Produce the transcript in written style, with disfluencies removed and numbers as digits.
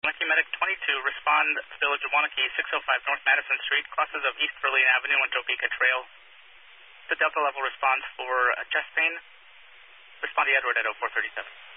Waunakee Medic 22, respond Village of Waunakee, 605 North Madison Street, crosses of East Verlaine Avenue and Topeka Trail. The Delta level response for chest pain. Respond to Edward at 0437.